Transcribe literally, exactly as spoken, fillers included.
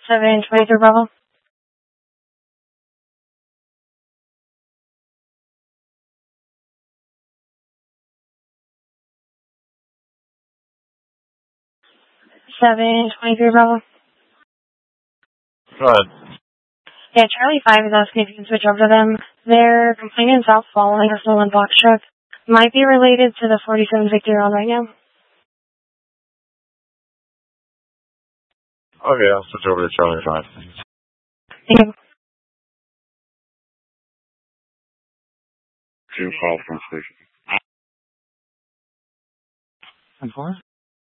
seven twenty-three Bravo. seven twenty-three Bravo. Go ahead. Yeah, Charlie five is asking if you can switch over to them. Their complainant's out following a stolen box truck. Might be related to the forty-seven Victor on right now. Okay, I'll switch over to Charlie five. Thank you. Two call from station. And four?